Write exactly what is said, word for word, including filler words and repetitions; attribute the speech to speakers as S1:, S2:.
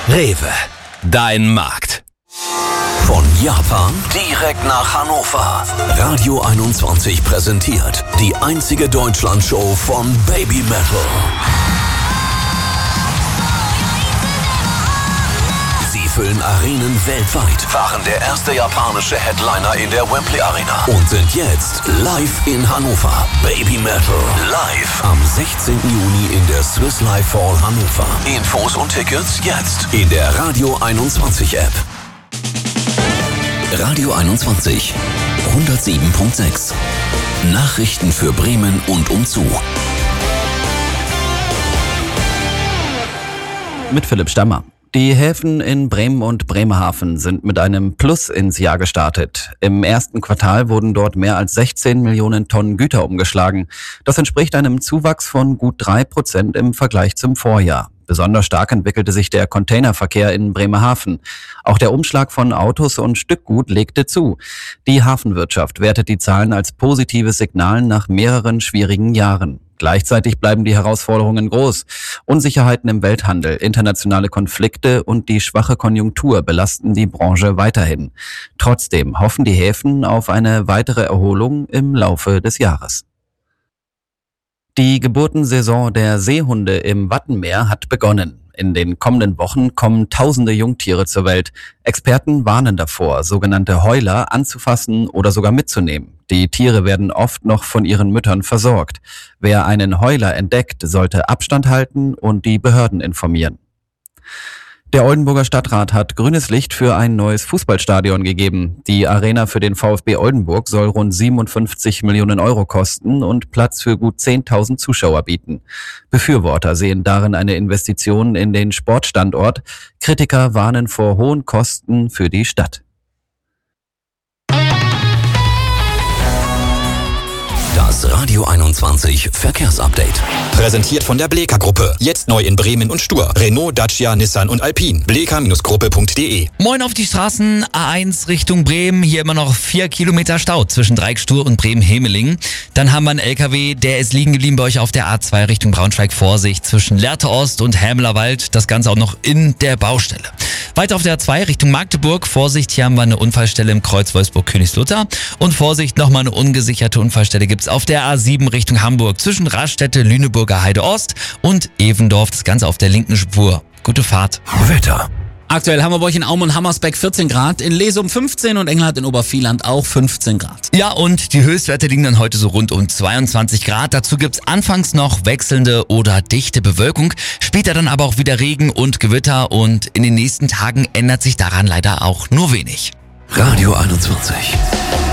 S1: Rewe, dein Markt.
S2: Von Japan direkt nach Hannover. Radio einundzwanzig präsentiert die einzige Deutschlandshow von Baby Metal. Sie füllen Arenen weltweit, waren der erste japanische Headliner in der Wembley Arena und sind jetzt live in Hannover. Baby Metal live am sechzehnten Juni in der Swiss Life Hall Hannover. Infos und Tickets jetzt in der Radio einundzwanzig App. Radio einundzwanzig, hundertsieben Komma sechs. Nachrichten für Bremen und umzu.
S3: Mit Philipp Stammer. Die Häfen in Bremen und Bremerhaven sind mit einem Plus ins Jahr gestartet. Im ersten Quartal wurden dort mehr als sechzehn Millionen Tonnen Güter umgeschlagen. Das entspricht einem Zuwachs von gut drei Prozent im Vergleich zum Vorjahr. Besonders stark entwickelte sich der Containerverkehr in Bremerhaven. Auch der Umschlag von Autos und Stückgut legte zu. Die Hafenwirtschaft wertet die Zahlen als positives Signal nach mehreren schwierigen Jahren. Gleichzeitig bleiben die Herausforderungen groß. Unsicherheiten im Welthandel, internationale Konflikte und die schwache Konjunktur belasten die Branche weiterhin. Trotzdem hoffen die Häfen auf eine weitere Erholung im Laufe des Jahres. Die Geburtensaison der Seehunde im Wattenmeer hat begonnen. In den kommenden Wochen kommen tausende Jungtiere zur Welt. Experten warnen davor, sogenannte Heuler anzufassen oder sogar mitzunehmen. Die Tiere werden oft noch von ihren Müttern versorgt. Wer einen Heuler entdeckt, sollte Abstand halten und die Behörden informieren. Der Oldenburger Stadtrat hat grünes Licht für ein neues Fußballstadion gegeben. Die Arena für den VfB Oldenburg soll rund siebenundfünfzig Millionen Euro kosten und Platz für gut zehntausend Zuschauer bieten. Befürworter sehen darin eine Investition in den Sportstandort. Kritiker warnen vor hohen Kosten für die Stadt.
S2: Das Radio einundzwanzig Verkehrsupdate.
S4: Präsentiert von der Bleeker-Gruppe. Jetzt neu in Bremen und Stur. Renault, Dacia, Nissan und Alpine. bleeker Gruppe punkt de.
S5: Moin auf die Straßen. A eins Richtung Bremen. Hier immer noch vier Kilometer Stau zwischen Dreieckstur und Bremen-Hemeling. Dann haben wir einen L K W, der ist liegen geblieben bei euch auf der A zwei Richtung Braunschweig. Vorsicht zwischen Lehrte Ost und Hämelerwald. Das Ganze auch noch in der Baustelle. Weiter auf der A zwei Richtung Magdeburg. Vorsicht, hier haben wir eine Unfallstelle im Kreuz Wolfsburg-Königslutter. Und Vorsicht, nochmal eine ungesicherte Unfallstelle gibt's auf der A sieben Richtung Hamburg zwischen Raststätte, Lüneburger Heide Ost und Evendorf. Das Ganze auf der linken Spur. Gute Fahrt.
S2: Wetter.
S6: Aktuell haben wir bei euch in Aum und Hammersbeck vierzehn Grad, in Lesum fünfzehn und Engelhardt in Obervieland auch fünfzehn Grad.
S5: Ja, und die Höchstwerte liegen dann heute so rund um zweiundzwanzig Grad. Dazu gibt's anfangs noch wechselnde oder dichte Bewölkung, später dann aber auch wieder Regen und Gewitter und in den nächsten Tagen ändert sich daran leider auch nur wenig.
S2: Radio einundzwanzig.